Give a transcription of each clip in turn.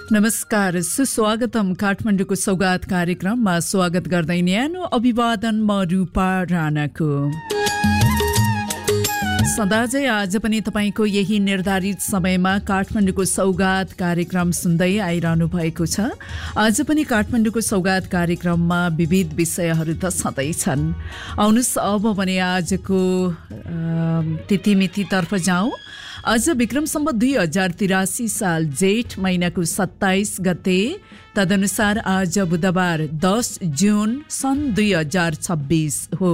नमस्कार, सुस्वागतम। काठमाडौँको सौगात कार्यक्रममा स्वागत गर्दै न्यानो अभिवादन म रूपा राणाको। सदाझै आज पनि तपाईको यही निर्धारित समयमा काठमाडौँको सौगात कार्यक्रम सुन्दै आइरहनु भएको छ। आज पनि काठमाडौँको सौगात कार्यक्रममा विविध विषयहरू त छँदै छन्। आउनुस् अब भने आजको तिथिमितितर्फ जाउँ। आज विक्रम सम्वत 2083 साल जेठ महिनाको 27 गते, तदनुसार आज बुधबार 10 जुन सन् 2026 हो।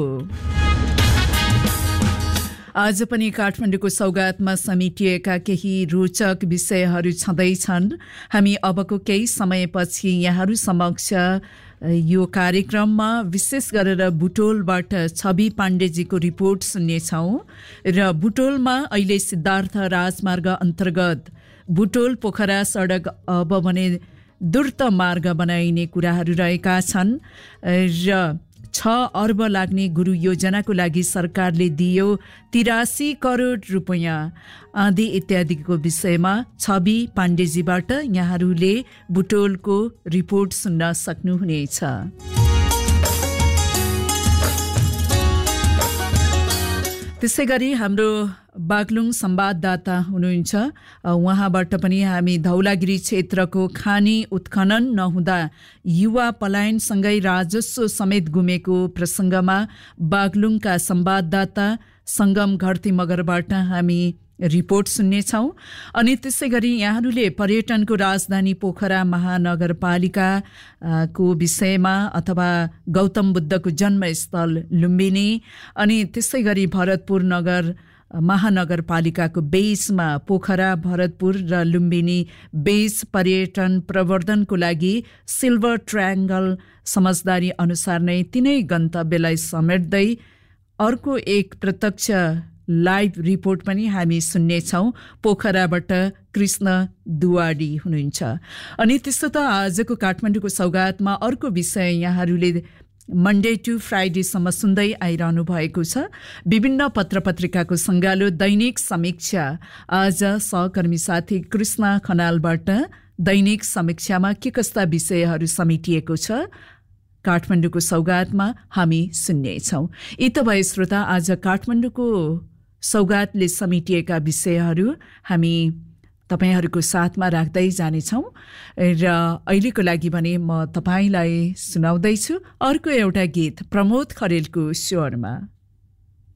आज पनि काठमाडौँको सौगातमा समेटिएका केही रोचक विषयहरू छँदैछन्। हामी अबको केही समयपछि यहाँहरू समक्ष यो कार्यक्रममा विशेष गरेर बुटोलबाट छवि पाण्डेजीको रिपोर्ट सुन्नेछौँ र बुटोलमा अहिले सिद्धार्थ राजमार्ग अन्तर्गत बुटोल पोखरा सडक अब भने द्रुत मार्ग बनाइने कुराहरू रहेका छन् र 6 अर्ब लाग्ने गुरु योजनाको लागि सरकारले दियो 83 करोड रुपैयाँ आदि इत्यादिको विषयमा छवि पाण्डेजीबाट यहाँहरूले बुटोलको रिपोर्ट सुन्न सक्नुहुनेछ। त्यसै गरी हाम्रो बागलुङ संवाददाता हुनुहुन्छ, उहाँबाट पनि हामी धौलागिरी क्षेत्रको खानी उत्खनन नहुँदा युवा पलायनसँगै राजस्व समेत गुमेको प्रसङ्गमा बागलुङका संवाददाता सङ्गम घरती मगरबाट हामी रिपोर्ट सुन्नेछौँ। अनि त्यसै गरी यहाँहरूले पर्यटनको राजधानी पोखरा महानगरपालिकाको विषयमा अथवा गौतम बुद्धको जन्मस्थल लुम्बिनी अनि त्यसै गरी भरतपुर महानगरपालिकाको बेसमा पोखरा, भरतपुर र लुम्बिनी बेस पर्यटन प्रवर्धनको लागि सिल्भर ट्रायङ्गल समझदारी अनुसार नै तिनै गन्तव्यलाई समेट्दै अर्को एक प्रत्यक्ष लाइभ रिपोर्ट पनि हामी सुन्नेछौँ। पोखराबाट कृष्ण दुवाडी हुनुहुन्छ। अनि त्यस्तो त आजको काठमाडौँको सौगातमा अर्को विषय यहाँहरूले मन्डे टु फ्राइडेसम्म सुन्दै आइरहनु भएको छ। विभिन्न पत्रपत्रिकाको सङ्गालो दैनिक समीक्षा। आज सहकर्मी साथी कृष्ण खनालबाट दैनिक समीक्षामा के कस्ता विषयहरू समेटिएको छ काठमाडौँको सौगातमा हामी सुन्नेछौँ। यी त भए श्रोता आज काठमाडौँको सौगातले समेटिएका विषयहरू हामी तपाईहरूको साथमा राख्दै जानेछौँ र अहिलेको लागि भने म तपाईलाई सुनाउँदैछु अर्को एउटा गीत प्रमोद खरेलको स्वरमा।